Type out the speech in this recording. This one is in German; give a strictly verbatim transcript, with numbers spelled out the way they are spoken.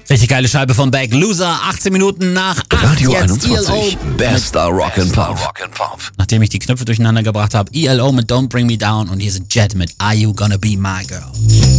Richtig geile Scheibe von Beck. Loser, achtzehn Minuten nach acht. Radio Jetzt einundzwanzig, E L O bester Rock'n'Pop. Nachdem ich die Knöpfe durcheinander gebracht habe, E L O mit Don't Bring Me Down und hier sind Jet mit Are You Gonna Be My Girl.